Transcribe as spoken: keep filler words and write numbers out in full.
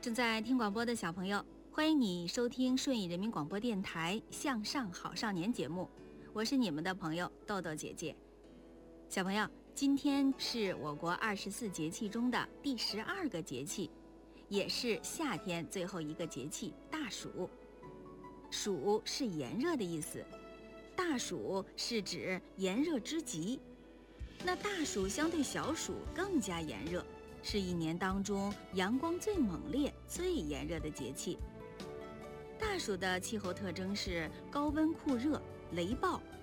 正在听广播的小朋友，欢迎你收听顺义人民广播电台向上好少年节目，我是你们的朋友豆豆姐姐。小朋友，今天是我国二十四节气中的第十二个节气，也是夏天最后一个节气大暑。暑是炎热的意思，大暑是指炎热之极。那大暑相对小暑更加炎热，是一年当中阳光最猛烈、最炎热的节气。大暑的气候特征是高温酷热、雷暴、